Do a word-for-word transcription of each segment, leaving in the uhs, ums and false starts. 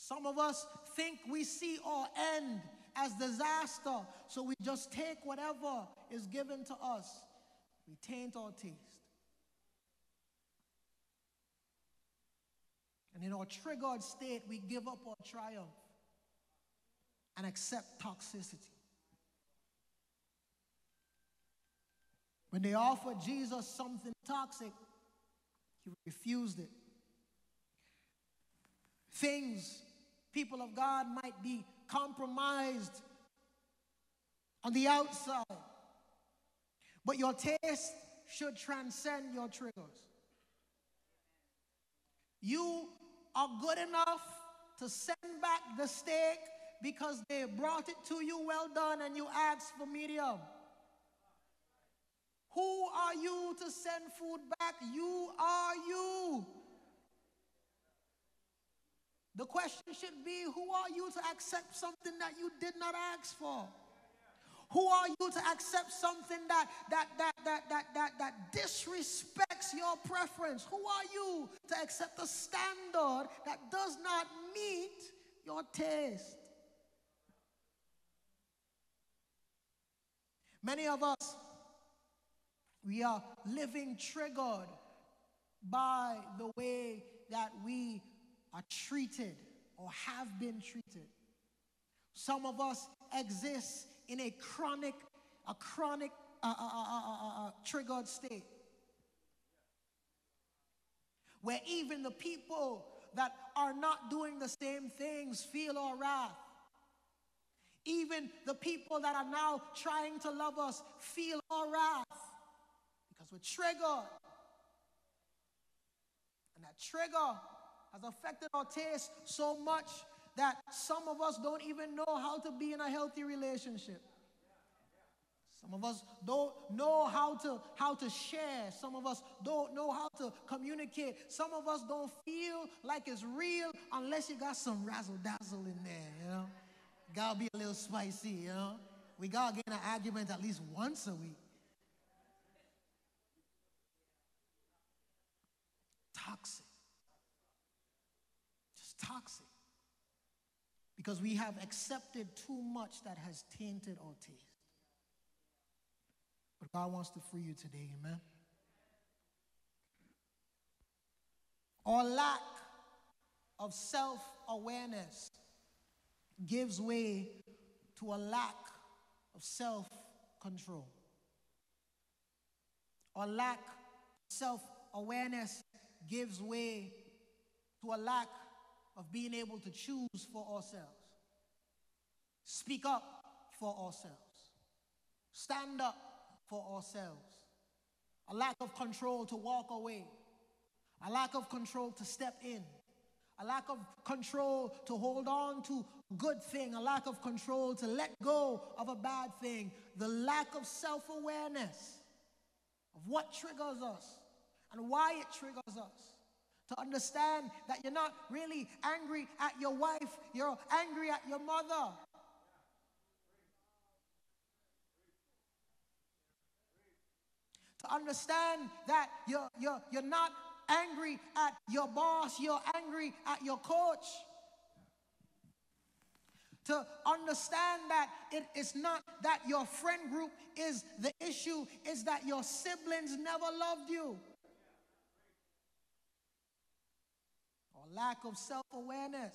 Some of us think we see our end as disaster, so we just take whatever is given to us. We taint our taste. And in our triggered state, we give up our triumph and accept toxicity. When they offered Jesus something toxic, he refused it. Things, people of God, might be compromised on the outside, but your taste should transcend your triggers. You are good enough to send back the steak because they brought it to you well done and you asked for medium. Who are you to send food back? You are you. The question should be, who are you to accept something that you did not ask for? Who are you to accept something that that that that that that that disrespects your preference? Who are you to accept a standard that does not meet your taste? Many of us, we are living triggered by the way that we are treated or have been treated. Some of us exist in a chronic, a chronic uh, uh, uh, uh, uh, triggered state, where even the people that are not doing the same things feel our wrath. Even the people that are now trying to love us feel our wrath because we're triggered. And that trigger has affected our taste so much that some of us don't even know how to be in a healthy relationship. Some of us don't know how to, how to share. Some of us don't know how to communicate. Some of us don't feel like it's real unless you got some razzle-dazzle in there, you know. Gotta be a little spicy, you know. We gotta get in an argument at least once a week. Toxic. Just toxic. Because we have accepted too much that has tainted our taste. But God wants to free you today, amen? Our lack of self-awareness gives way to a lack of self-control. Our lack of self-awareness gives way to a lack of being able to choose for ourselves. Speak up for ourselves. Stand up for ourselves. A lack of control to walk away. A lack of control to step in. A lack of control to hold on to a good thing. A lack of control to let go of a bad thing. The lack of self-awareness of what triggers us and why it triggers us. To understand that you're not really angry at your wife, you're angry at your mother. To understand that you're, you're, you're not angry at your boss, you're angry at your coach. To understand that it is not that your friend group is the issue, it's that your siblings never loved you. Or lack of self-awareness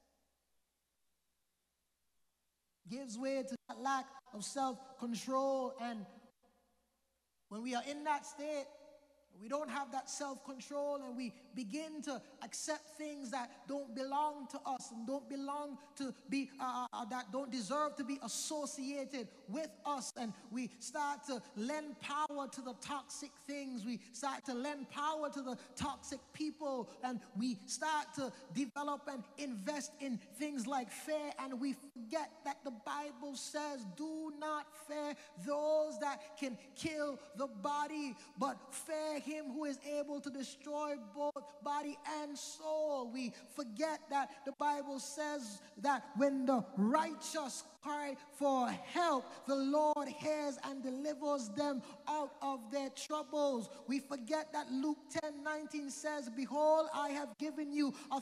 gives way to that lack of self-control. And when we are in that state, we don't have that self-control and we begin to accept things that don't belong to us and don't belong to be, uh, uh, that don't deserve to be associated with us. And we start to lend power to the toxic things. We start to lend power to the toxic people. And we start to develop and invest in things like fear. And we forget that the Bible says, do not fear those that can kill the body, but fear him who is able to destroy both body and soul. We forget that the Bible says that when the righteous cry for help, the Lord hears and delivers them out of their troubles. We forget that Luke ten nineteen says, behold, I have given you